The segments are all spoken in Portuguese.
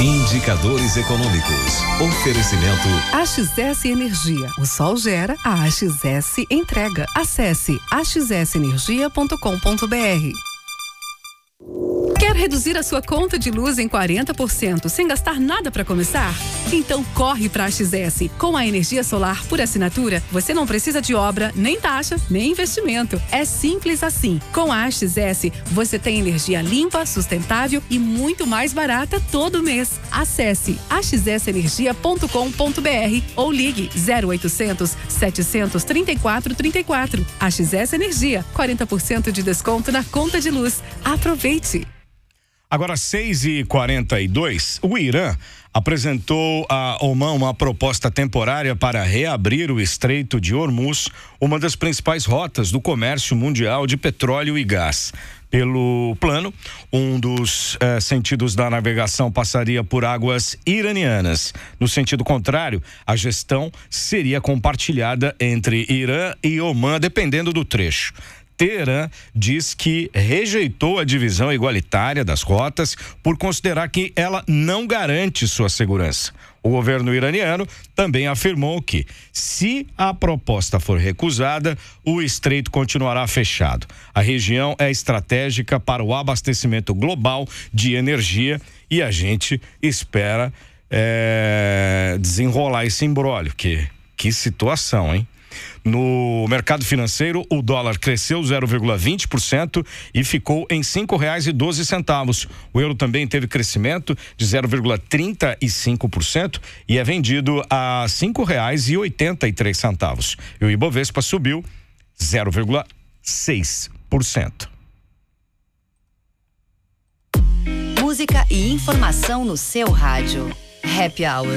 Indicadores econômicos. Oferecimento AXS Energia. O sol gera, a AXS entrega. Acesse axsenergia.com.br. Quer reduzir a sua conta de luz em 40% sem gastar nada para começar? Então corre para a AXS. Com a energia solar por assinatura, você não precisa de obra, nem taxa, nem investimento. É simples assim. Com a AXS, você tem energia limpa, sustentável e muito mais barata todo mês. Acesse axsenergia.com.br ou ligue 0800 734 34. AXS Energia, 40% de desconto na conta de luz. Aproveite! Agora, 6h42, o Irã apresentou a Oman uma proposta temporária para reabrir o Estreito de Hormuz, uma das principais rotas do comércio mundial de petróleo e gás. Pelo plano, um dos sentidos da navegação passaria por águas iranianas. No sentido contrário, a gestão seria compartilhada entre Irã e Oman, dependendo do trecho. Teherã diz que rejeitou a divisão igualitária das rotas por considerar que ela não garante sua segurança. O governo iraniano também afirmou que, se a proposta for recusada, o estreito continuará fechado. A região é estratégica para o abastecimento global de energia e a gente espera desenrolar esse imbróglio. Que situação, hein? No mercado financeiro, o dólar cresceu 0,20% e ficou em R$ 5,12. O euro também teve crescimento de 0,35% e é vendido a R$ 5,83. E o Ibovespa subiu 0,6%. Música e informação no seu rádio. Happy Hour.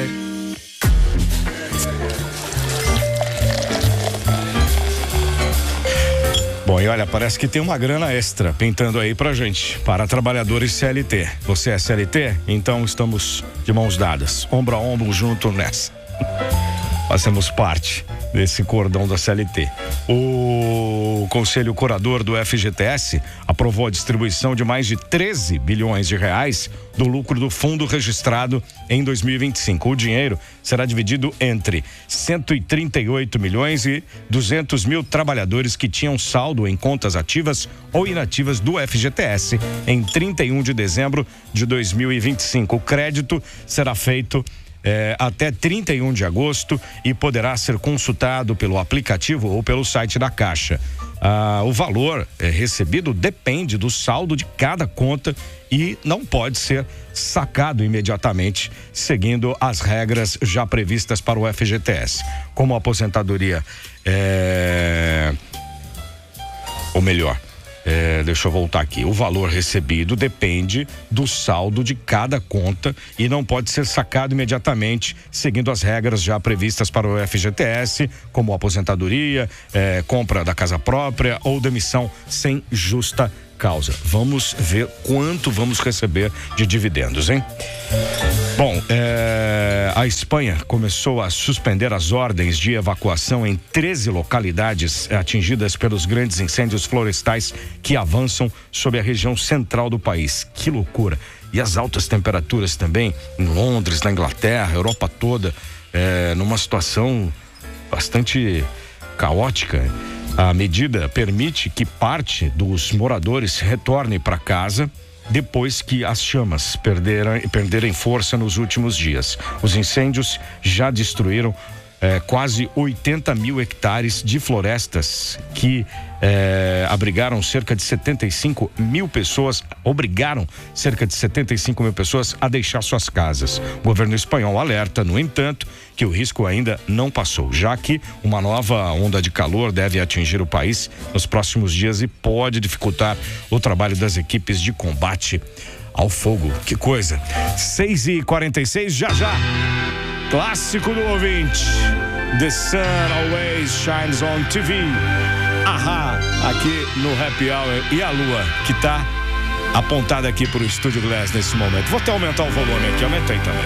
Bom, e olha, parece que tem uma grana extra pintando aí pra gente, para trabalhadores CLT. Você é CLT? Então estamos de mãos dadas, ombro a ombro junto nessa. Fazemos parte desse cordão da CLT. O Conselho Curador do FGTS aprovou a distribuição de mais de 13 bilhões de reais do lucro do fundo registrado em 2025. O dinheiro será dividido entre 138 milhões e 200 mil trabalhadores que tinham saldo em contas ativas ou inativas do FGTS em 31 de dezembro de 2025. O crédito será feito até 31 de agosto e poderá ser consultado pelo aplicativo ou pelo site da Caixa. O valor recebido depende do saldo de cada conta e não pode ser sacado imediatamente, seguindo as regras já previstas para o FGTS. Como a aposentadoria ou melhor, deixa eu voltar aqui. O valor recebido depende do saldo de cada conta e não pode ser sacado imediatamente, seguindo as regras já previstas para o FGTS, como aposentadoria, compra da casa própria ou demissão sem justa causa. Vamos ver quanto vamos receber de dividendos, hein? Bom, a Espanha começou a suspender as ordens de evacuação em 13 localidades atingidas pelos grandes incêndios florestais que avançam sobre a região central do país. Que loucura! E as altas temperaturas também em Londres, na Inglaterra, Europa toda, numa situação bastante caótica. A medida permite que parte dos moradores retorne para casa depois que as chamas perderem força nos últimos dias. Os incêndios já destruíram quase 80 mil hectares de florestas que abrigaram cerca de 75 mil pessoas, obrigaram cerca de 75 mil pessoas a deixar suas casas. O governo espanhol alerta, no entanto, que o risco ainda não passou, já que uma nova onda de calor deve atingir o país nos próximos dias e pode dificultar o trabalho das equipes de combate ao fogo. Que coisa! 6h46, já. Clássico do ouvinte. The Sun Always Shines on TV. Ahá, aqui no Happy Hour. E a lua, que tá apontada aqui pro Estúdio Glass nesse momento. Vou até aumentar o volume aqui, aumentei também.